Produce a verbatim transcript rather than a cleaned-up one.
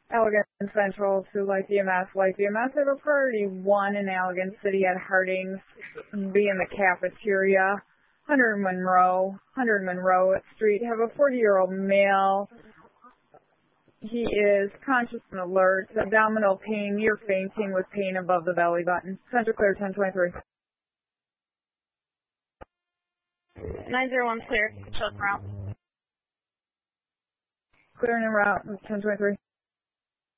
Allegan Central to Life E M S. Life E M S at a priority one in Allegan City at Harding's. Be in the cafeteria. one hundred Monroe. one hundred Monroe Street. Have a forty-year-old male. He is conscious and alert. Abdominal pain, near fainting with pain above the belly button. Central clear, ten twenty-three. nine zero one clear. Show us route. Clearing en route, ten twenty-three.